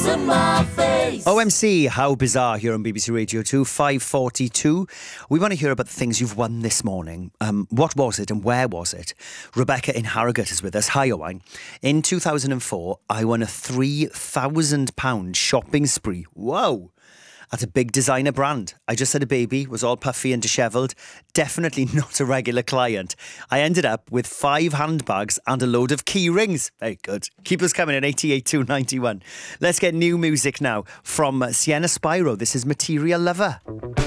in my face. OMC, How Bizarre, here on BBC Radio 2, 5:42. We want to hear about the things you've won this morning. What was it and where was it? Rebecca in Harrogate is with us. Hi, Owain. In 2004, I won a £3,000 shopping spree. Whoa! At a big designer brand. I just had a baby, was all puffy and dishevelled. Definitely not a regular client. I ended up with 5 handbags and a load of key rings. Very good. Keep us coming at 88.291. Let's get new music now from Sienna Spyro. This is Material Lover.